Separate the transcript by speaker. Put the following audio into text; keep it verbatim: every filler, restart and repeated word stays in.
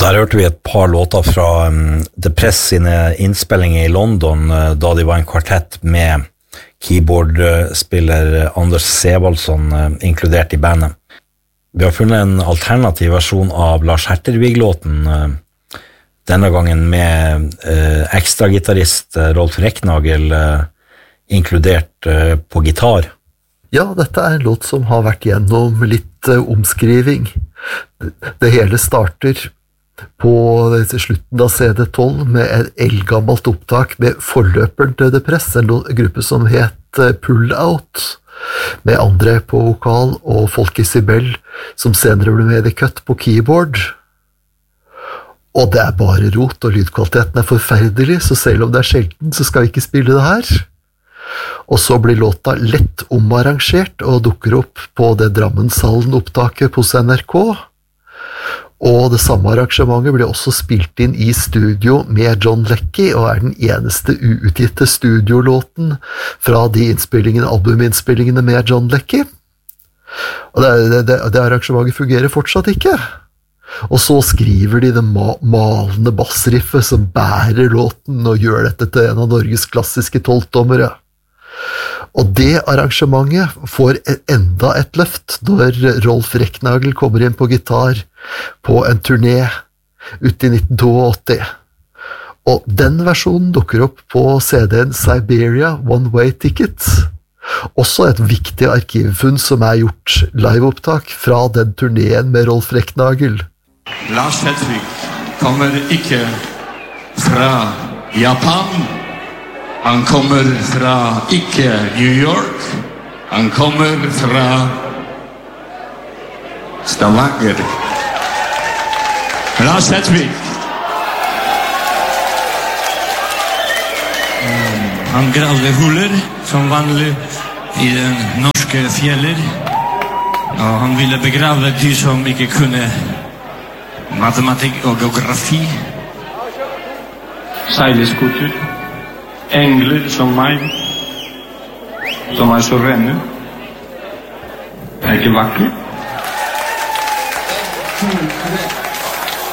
Speaker 1: Der hørte vi et par låter fra um, The Press sine innspillinger i London, uh, da de var en kvartett med keyboardspiller Anders Sevaldsson uh, inkludert i bandet. Vi har funnet en alternativ versjon av Lars Hertervig-låten, uh, denne gangen med uh, ekstra gitarrist uh, Rolf Reknagel uh, inkludert uh, på gitar.
Speaker 2: Ja, dette er en låt som har vært gjennom litt uh, omskriving. Det, det hele starter på slutten av C D tolv med et eldgammelt opptak med forløperen til The Press, en gruppe som het Pull Out, med André på vokal og Folke Sibel, som senere ble med i Cut på keyboard. Og det er bare rot, og lydkvaliteten er forferdelig, så selv om det er sjelden, så skal vi ikke spille det her. Og så blir låta lett omarrangert og dukker opp på det Drammenshallen-opptaket hos N R K. Og det samme arrangementet ble også spilt inn i studio med John Leckie, og er den eneste uutgitte studiolåten fra de innspillingene, albuminnspillingene med John Leckie. Og det, det, det, det arrangementet fungerer fortsatt ikke. Og så skriver de det ma malende bassriffet som bærer låten og gjør dette til en av Norges klassiske tolvtommere. Og det arrangementet får enda et løft når Rolf Reknagel kommer inn på gitar på en turné ute i nitten åttito. Og den versjonen dukker opp på C D-en Siberia One Way Ticket. Også et viktig arkivfunn som er gjort liveopptak fra den turneen med Rolf Reknagel.
Speaker 3: Lars Hertervig kommer ikke fra Japan. Han kommer fra ikke New York. Han kommer fra Stavanger. Lars Hertervig. Han gravde huller som vanlig i den norske fjeller. Og han ville begrave de som ikke kunne matematikk og geografi. Seileskuter. Engler som meg, som er så rene. Er ikke vakker?